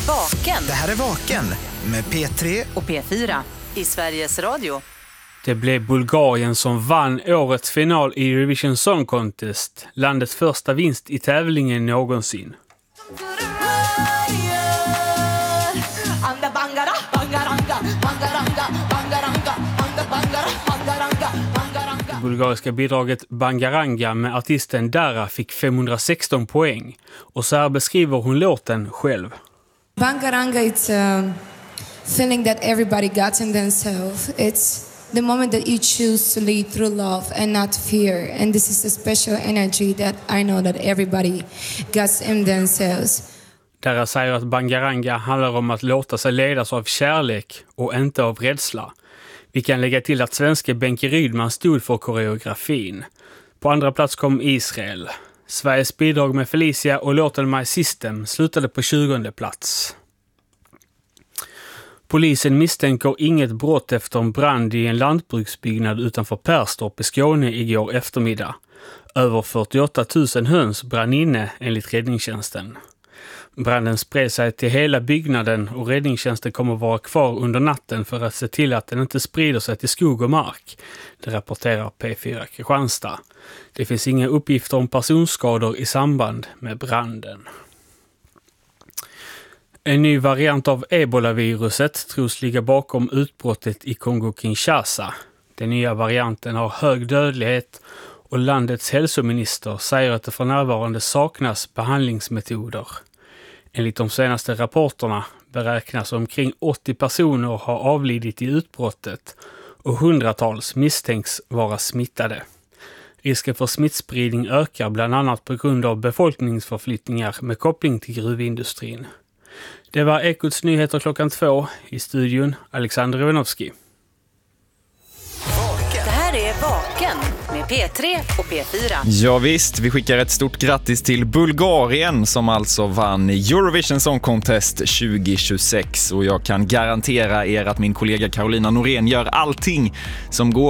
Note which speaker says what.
Speaker 1: Vaken.
Speaker 2: Det här är Vaken med P3
Speaker 1: och P4 i Sveriges Radio.
Speaker 3: Det blev Bulgarien som vann årets final i Eurovision Song Contest, landets första vinst i tävlingen någonsin. Det bulgariska bidraget Bangaranga med artisten Dara fick 516 poäng, och så här beskriver hon låten själv.
Speaker 4: Bangaranga, it's a feeling that everybody got in themselves. It's the moment that you choose to lead through love and not fear. And this is a special energy that I know that everybody got in themselves.
Speaker 3: Dara säger att Bangaranga handlar om att låta sig ledas av kärlek och inte av rädsla. Vi kan lägga till att svenska Benke Rydman stod för koreografin. På andra plats kom Israel. Sveriges bidrag med Felicia och låten My System slutade på 20:e plats. Polisen misstänker inget brott efter en brand i en lantbruksbyggnad utanför Perstorp i Skåne igår eftermiddag. Över 48 000 höns brann inne enligt räddningstjänsten. Branden spred sig till hela byggnaden och räddningstjänsten kommer vara kvar under natten för att se till att den inte sprider sig till skog och mark. Det rapporterar P4 Kristianstad. Det finns inga uppgifter om personskador i samband med branden. En ny variant av Ebola-viruset tros ligga bakom utbrottet i Kongo-Kinshasa. Den nya varianten har hög dödlighet och landets hälsominister säger att det för närvarande saknas behandlingsmetoder. Enligt de senaste rapporterna beräknas omkring 80 personer ha avlidit i utbrottet och hundratals misstänks vara smittade. Risken för smittspridning ökar bland annat på grund av befolkningsförflyttningar med koppling till gruvindustrin. Det var Ekots nyheter 2:00 i studion Alexander Ivanovski.
Speaker 1: Det här är Vaken med P3 och P4.
Speaker 5: Ja visst, vi skickar ett stort grattis till Bulgarien som alltså vann Eurovision Song Contest 2026. Och jag kan garantera er att min kollega Carolina Norén gör allting som går